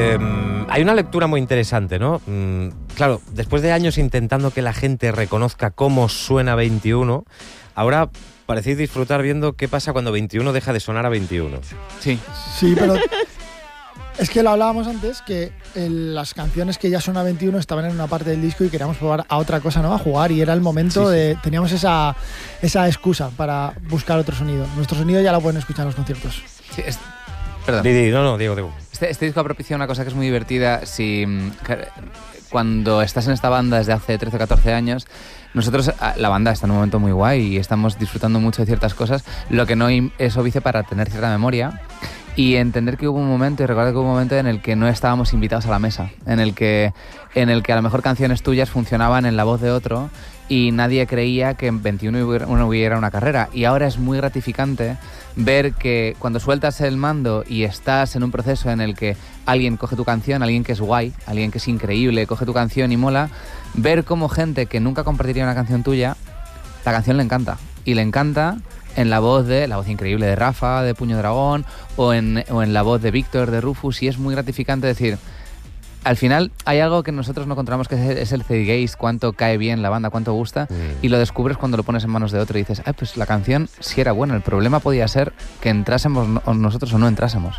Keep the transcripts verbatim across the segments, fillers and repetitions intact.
Eh, hay una lectura muy interesante, ¿no? Mm, claro, después de años intentando que la gente reconozca cómo suena veintiuno, ahora parecéis disfrutar viendo qué pasa cuando veintiuno deja de sonar a veintiuno. Sí. Sí, pero es que lo hablábamos antes, que el, las canciones que ya son a veintiuno estaban en una parte del disco y queríamos probar a otra cosa, ¿no? A jugar, y era el momento sí, de... Sí. Teníamos esa, esa excusa para buscar otro sonido. Nuestro sonido ya lo pueden escuchar en los conciertos. Sí, es... Perdón. Didi, no, no, Diego, Diego. Este, este disco ha propiciado una cosa que es muy divertida. Si cuando estás en esta banda desde hace trece o catorce años, nosotros, la banda está en un momento muy guay y estamos disfrutando mucho de ciertas cosas, lo que no es óbice para tener cierta memoria y entender que hubo un momento, y recuerdo que hubo un momento en el que no estábamos invitados a la mesa, en el que, en el que a lo mejor canciones tuyas funcionaban en la voz de otro y nadie creía que en veintiuno uno hubiera una carrera. Y ahora es muy gratificante ver que cuando sueltas el mando y estás en un proceso en el que alguien coge tu canción, alguien que es guay, alguien que es increíble, coge tu canción y mola, ver cómo gente que nunca compartiría una canción tuya, la canción le encanta. Y le encanta en la voz de la voz increíble de Rafa, de Puño Dragón, o en, o en la voz de Víctor, de Rufus, y es muy gratificante decir... Al final hay algo que nosotros no controlamos, que es el zeitgeist, cuánto cae bien la banda, cuánto gusta, mm. y lo descubres cuando lo pones en manos de otro y dices, ah, pues la canción sí era buena, el problema podía ser que entrásemos nosotros o no entrásemos.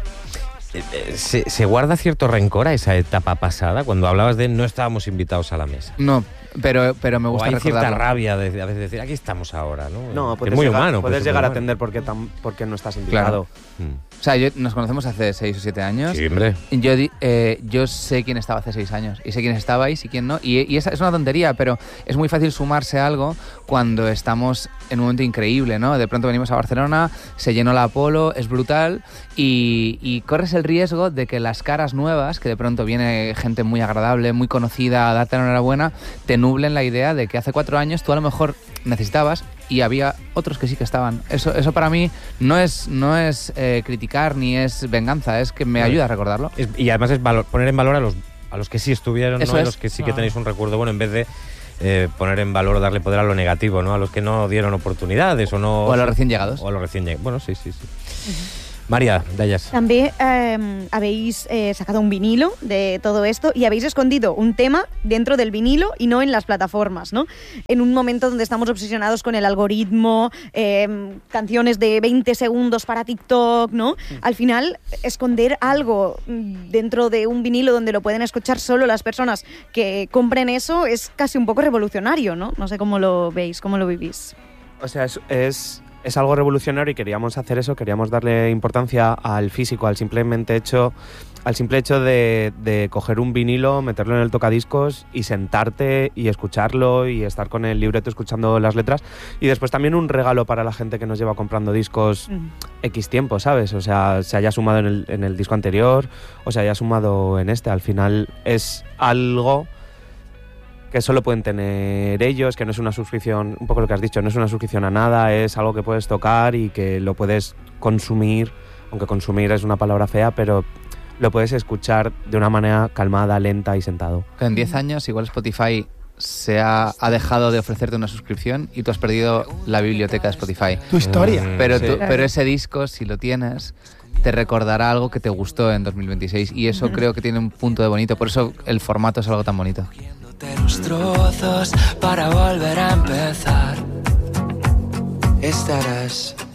¿Se, ¿Se guarda cierto rencor a esa etapa pasada, cuando hablabas de no estábamos invitados a la mesa? No, pero, pero me gusta o hay recordarlo. Cierta rabia de, a veces decir, aquí estamos ahora, ¿no? No, puedes es muy llegar, humano. Puedes pues, llegar a humano. entender por qué, tan, por qué no estás invitado. Claro. Mm. O sea, yo, nos conocemos hace seis o siete años. Sí, hombre. Yo, eh, yo sé quién estaba hace seis años y sé quién estabais y quién no. Y, y esa es una tontería, pero es muy fácil sumarse a algo cuando estamos en un momento increíble, ¿no? De pronto venimos a Barcelona, se llenó la Apolo, es brutal y, y corres el riesgo de que las caras nuevas, que de pronto viene gente muy agradable, muy conocida a darte la enhorabuena, te nublen la idea de que hace cuatro años tú a lo mejor necesitabas y había otros que sí que estaban. Eso, eso para mí no es, no es eh, criticar ni es venganza, es que me claro. ayuda a recordarlo. Es, y además es valor, poner en valor a los, a los que sí estuvieron, eso ¿no? es. A los que sí ah. que tenéis un recuerdo bueno, en vez de eh, poner en valor o darle poder a lo negativo, ¿no? A los que no dieron oportunidades o no... O a los recién llegados. O a los recién llegados. Bueno, sí, sí, sí. Uh-huh. María Dayas. También eh, habéis eh, sacado un vinilo de todo esto y habéis escondido un tema dentro del vinilo y no en las plataformas, ¿no? En un momento donde estamos obsesionados con el algoritmo, eh, canciones de veinte segundos para TikTok, ¿no? Sí. Al final, esconder algo dentro de un vinilo donde lo pueden escuchar solo las personas que compren eso es casi un poco revolucionario, ¿no? No sé cómo lo veis, cómo lo vivís. O sea, es... es... Es algo revolucionario y queríamos hacer eso, queríamos darle importancia al físico, al simplemente hecho, al simple hecho de, de coger un vinilo, meterlo en el tocadiscos y sentarte y escucharlo y estar con el libreto escuchando las letras. Y después también un regalo para la gente que nos lleva comprando discos mm. X tiempo, ¿sabes? O sea, se haya sumado en el, en el disco anterior o se haya sumado en este. Al final es algo que solo pueden tener ellos, que no es una suscripción, un poco lo que has dicho, no es una suscripción a nada, es algo que puedes tocar y que lo puedes consumir, aunque consumir es una palabra fea, pero lo puedes escuchar de una manera calmada, lenta y sentado. En diez años igual Spotify se ha, ha dejado de ofrecerte una suscripción y tú has perdido la biblioteca de Spotify. Tu historia. Mm, pero, sí. tú, pero ese disco, si lo tienes, te recordará algo que te gustó en dos mil veintiséis y eso creo que tiene un punto de bonito, por eso el formato es algo tan bonito. Los trozos para volver a empezar. Estarás